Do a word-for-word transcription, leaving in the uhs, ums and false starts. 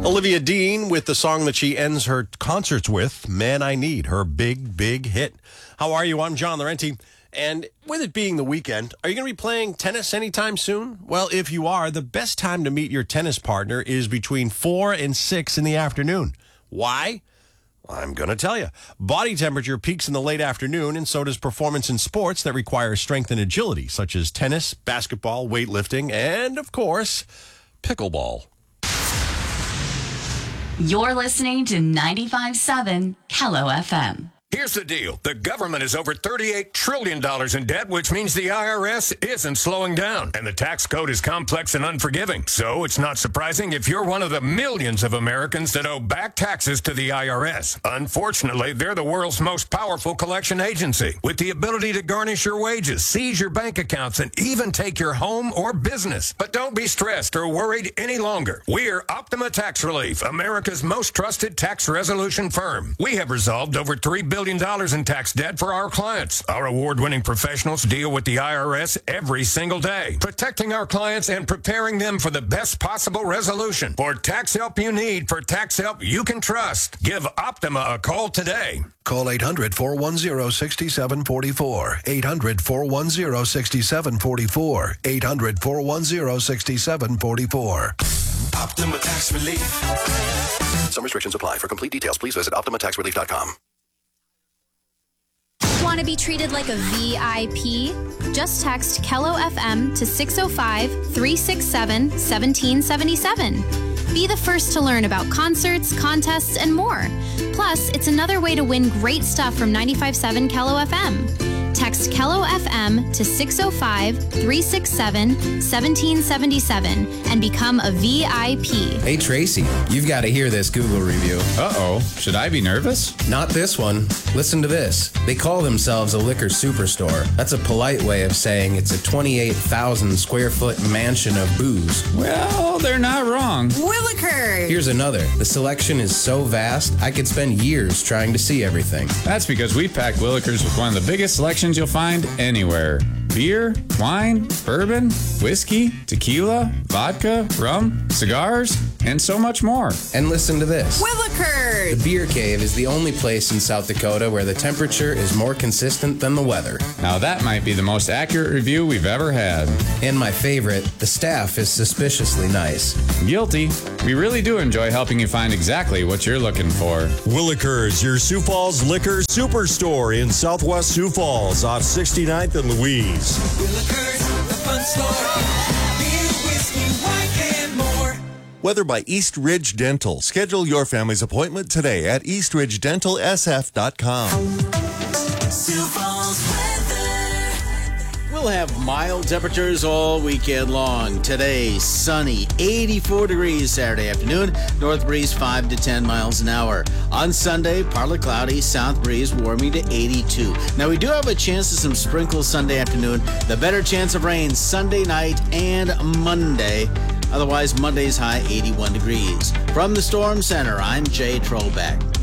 Olivia Dean with the song that she ends her concerts with, Man I Need, her big, big hit. How are you? I'm John Laurenti. And with it being the weekend, are you going to be playing tennis anytime soon? Well, if you are, the best time to meet your tennis partner is between four and six in the afternoon. Why? I'm going to tell you. Body temperature peaks in the late afternoon, and so does performance in sports that require strength and agility, such as tennis, basketball, weightlifting, and, of course, pickleball. You're listening to ninety-five point seven Kello F M. Here's the deal. The government is over thirty-eight trillion dollars in debt, which means the I R S isn't slowing down. And the tax code is complex and unforgiving. So it's not surprising if you're one of the millions of Americans that owe back taxes to the I R S. Unfortunately, they're the world's most powerful collection agency, with the ability to garnish your wages, seize your bank accounts, and even take your home or business. But don't be stressed or worried any longer. We're Optima Tax Relief, America's most trusted tax resolution firm. We have resolved over three billion dollars in tax debt for our clients. Our award-winning professionals deal with the I R S every single day, protecting our clients and preparing them for the best possible resolution. For tax help you need, for tax help you can trust, give Optima a call today. Call eight hundred, four one zero, six seven four four. eight hundred, four one zero, six seven four four. eight hundred, four one zero, six seven four four. Optima Tax Relief. Some restrictions apply. For complete details, please visit optima tax relief dot com. Want to be treated like a V I P? Just text Kello F M to six oh five, three six seven, one seven seven seven. Be the first to learn about concerts, contests, and more. Plus, it's another way to win great stuff from ninety-five point seven Kello F M. Text Kello F M to six oh five, three six seven, one seven seven seven and become a V I P. Hey, Tracy, you've got to hear this Google review. Uh-oh. Should I be nervous? Not this one. Listen to this. They call themselves a liquor superstore. That's a polite way of saying it's a twenty-eight thousand square foot mansion of booze. Well, they're not wrong. Willikers! Here's another. The selection is so vast, I could spend years trying to see everything. That's because we packed Willikers with one of the biggest selections you'll find anywhere. Beer, wine, bourbon, whiskey, tequila, vodka, rum, cigars, and so much more. And listen to this. Willikers! The Beer Cave is the only place in South Dakota where the temperature is more consistent than the weather. Now that might be the most accurate review we've ever had. And my favorite, the staff is suspiciously nice. Guilty. We really do enjoy helping you find exactly what you're looking for. Willikers, your Sioux Falls Liquor Superstore in Southwest Sioux Falls off sixty-ninth and Louise. Willikers, the fun store. Beer, whiskey, wine, and more. Weather by East Ridge Dental. Schedule your family's appointment today at east ridge dental s f dot com. Sioux Falls weather. We'll have mild temperatures all weekend long. Today, sunny, eighty-four degrees Saturday afternoon. North breeze five to ten miles an hour. On Sunday, partly cloudy, south breeze warming to eighty-two. Now, we do have a chance of some sprinkles Sunday afternoon. The better chance of rain Sunday night and Monday. Otherwise, Monday's high eighty-one degrees. From the Storm Center, I'm Jay Trollback.